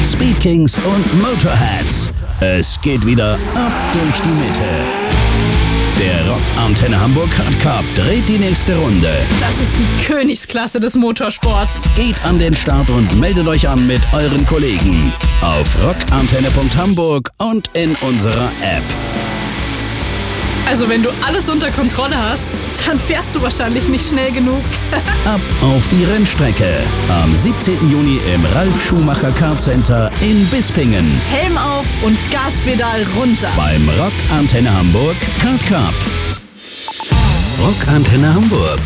Speed Kings und Motorheads. Es geht wieder ab durch die Mitte. Der Rock Antenne Hamburg Hard Cup dreht die nächste Runde. Das ist die Königsklasse des Motorsports. Geht an den Start und meldet euch an mit euren Kollegen auf rockantenne.hamburg und in unserer App. Also wenn du alles unter Kontrolle hast, dann fährst du wahrscheinlich nicht schnell genug. Ab auf die Rennstrecke am 17. Juni im Ralf Schumacher Kart Center in Bispingen. Helm auf und Gaspedal runter. Beim Rock Antenne Hamburg Kart Cup. Rock Antenne Hamburg.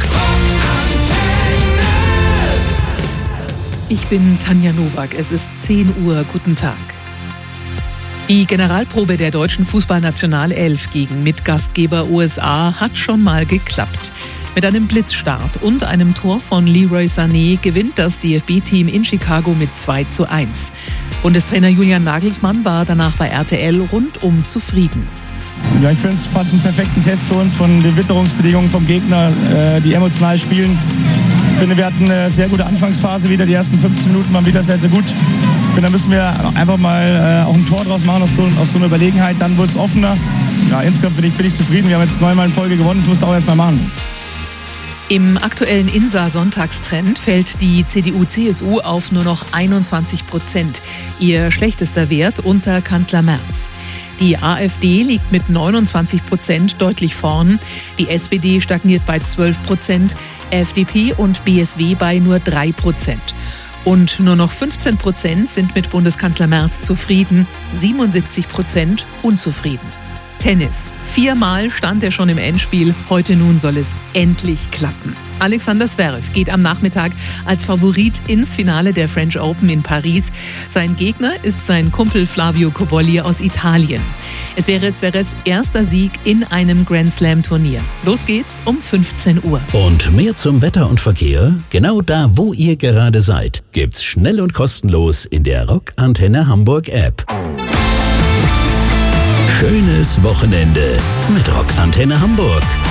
Ich bin Tanja Nowak. Es ist 10 Uhr. Guten Tag. Die Generalprobe der deutschen Fußballnationalelf gegen Mitgastgeber USA hat schon mal geklappt. Mit einem Blitzstart und einem Tor von Leroy Sané gewinnt das DFB-Team in Chicago mit 2:1. Bundestrainer Julian Nagelsmann war danach bei RTL rundum zufrieden. Ja, ich fand es einen perfekten Test für uns von den Witterungsbedingungen vom Gegner, die emotional spielen. Ich finde, wir hatten eine sehr gute Anfangsphase wieder. Die ersten 15 Minuten waren wieder sehr, sehr gut. Ich finde, da müssen wir einfach mal auch ein Tor draus machen aus so einer Überlegenheit. Dann wird es offener. Ja, insgesamt bin ich zufrieden. Wir haben jetzt 9-mal in Folge gewonnen. Das musst du auch erst mal machen. Im aktuellen INSA-Sonntagstrend fällt die CDU-CSU auf nur noch 21%. Ihr schlechtester Wert unter Kanzler Merz. Die AfD liegt mit 29% deutlich vorn. Die SPD stagniert bei 12%, FDP und BSW bei nur 3%. Und nur noch 15% sind mit Bundeskanzler Merz zufrieden, 77% unzufrieden. Tennis. 4-mal stand er schon im Endspiel. Heute nun soll es endlich klappen. Alexander Zverev geht am Nachmittag als Favorit ins Finale der French Open in Paris. Sein Gegner ist sein Kumpel Flavio Cobolli aus Italien. Es wäre Zverevs erster Sieg in einem Grand Slam Turnier. Los geht's um 15 Uhr. Und mehr zum Wetter und Verkehr? Genau da, wo ihr gerade seid, gibt's schnell und kostenlos in der Rock Antenne Hamburg App. Schönes Wochenende mit Rock Antenne Hamburg.